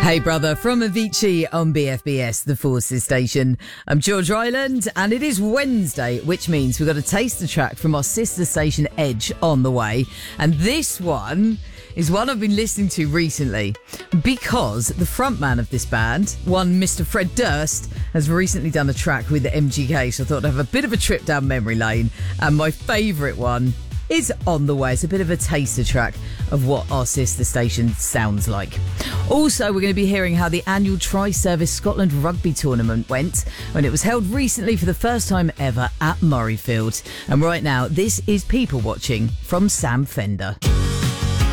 Hey brother, from Avicii on BFBS, the Forces station. I'm George Ryland, and it is Wednesday, which means we've got a taster track from our sister station Edge on the way. And this one is one I've been listening to recently because the frontman of this band, one Mr. Fred Durst, has recently done a track with the MGK, so I thought I'd have a bit of a trip down memory lane. And my favourite one is On the Way. It's a bit of a taster track of what our sister station sounds like. Also, we're going to be hearing how the annual Tri-Service Scotland Rugby Tournament went when it was held recently for the first time ever at Murrayfield. And right now, this is People Watching from Sam Fender.